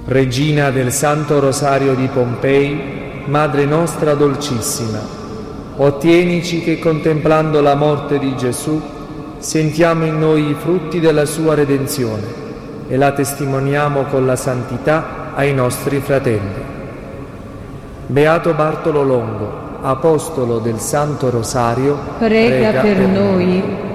Regina del Santo Rosario di Pompei, Madre nostra dolcissima, ottienici che contemplando la morte di Gesù sentiamo in noi i frutti della sua redenzione e la testimoniamo con la santità ai nostri fratelli. Beato Bartolo Longo, apostolo del Santo Rosario, prega per noi.